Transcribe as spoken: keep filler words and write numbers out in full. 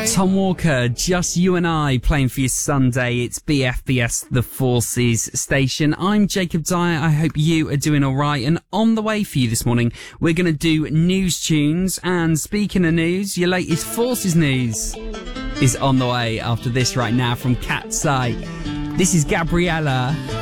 Tom Walker, Just You and I, playing for your Sunday. It's B F B S The Forces station. I'm Jacob Dyer. I hope you are doing all right. And on the way for you this morning, we're going to do news tunes. And speaking of news, your latest Forces news is on the way after this right now from Cat's Eye. This is Gabriella.